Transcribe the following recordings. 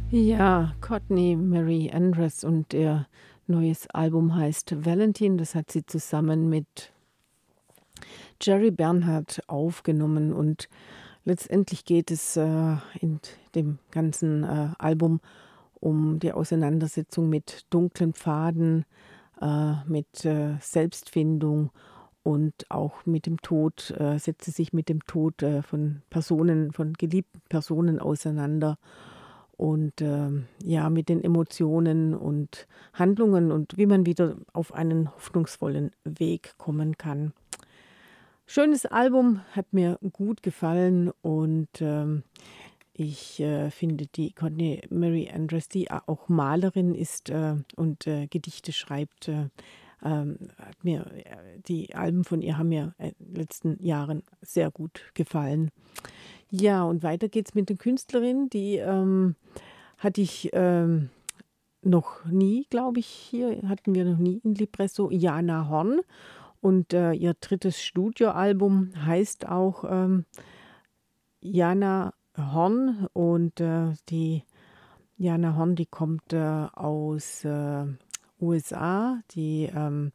Ja, Courtney Mary Andrews und ihr neues Album heißt Valentine. Das hat sie zusammen mit Jerry Bernhardt aufgenommen und letztendlich geht es in dem ganzen Album um die Auseinandersetzung mit dunklen Pfaden, mit Selbstfindung und auch mit dem Tod, setzt sie sich mit dem Tod von Personen, von geliebten Personen auseinander und ja, mit den Emotionen und Handlungen und wie man wieder auf einen hoffnungsvollen Weg kommen kann. Schönes Album, hat mir gut gefallen und ich finde die Courtney Mary Andrews, die auch Malerin ist und Gedichte schreibt, hat mir die Alben von ihr haben mir in den letzten Jahren sehr gut gefallen. Ja, und weiter geht's mit der Künstlerin, die hatte ich noch nie, glaube ich, hier hatten wir noch nie in Lipresso, Jana Horn. Und ihr drittes Studioalbum heißt auch Jana Horn. Und die Jana Horn, die kommt aus USA, die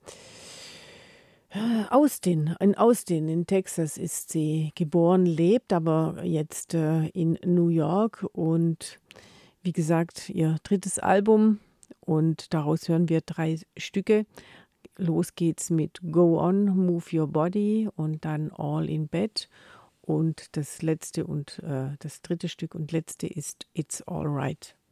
Austin in Texas ist sie geboren, lebt aber jetzt in New York und wie gesagt, ihr drittes Album und daraus hören wir 3 Stücke. Los geht's mit „Go On, Move Your Body“ und dann „All in Bed“ und das letzte und das dritte Stück und letzte ist „It's Alright“.